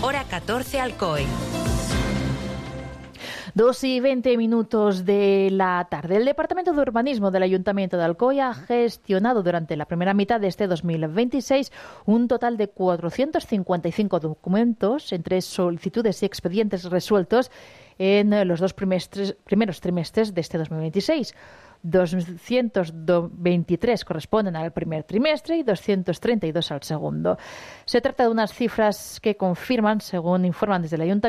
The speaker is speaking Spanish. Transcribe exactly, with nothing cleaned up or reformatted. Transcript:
hora catorce Alcoy. Dos y veinte minutos de la tarde. El Departamento de Urbanismo del Ayuntamiento de Alcoy ha gestionado durante la primera mitad de este dos mil veintiséis un total de cuatrocientos cincuenta y cinco documentos, entre solicitudes y expedientes resueltos en los dos primeros, primeros trimestres de este dos mil veintiséis. doscientos veintitrés corresponden al primer trimestre y doscientos treinta y dos al segundo. Se trata de unas cifras que confirman, según informan desde el Ayuntamiento,